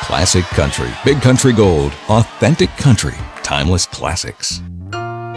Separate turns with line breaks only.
Classic country. Big Country Gold. Authentic country. Timeless classics.